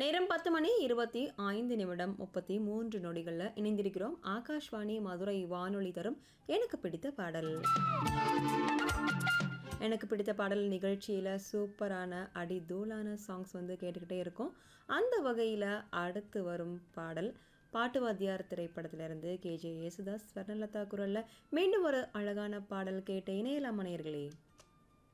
நேரம் 10:25 இணைந்திருக்கிறோம். ஆகாஷ்வாணி மதுரை வானொலி தரும் எனக்கு பிடித்த பாடல். எனக்கு பிடித்த பாடல் நிகழ்ச்சியில் சூப்பரான அடிதூளான சாங்ஸ் கேட்டுக்கிட்டே இருக்கோம். அந்த வகையில் அடுத்து வரும் பாடல் பாட்டுவாத்தியார் திரைப்படத்திலிருந்து கேஜே யேசுதாஸ் ஸ்வர்ணலதா குரலில் மீண்டும் ஒரு அழகான பாடல் கேட்ட இணையலாம் நேயர்களே.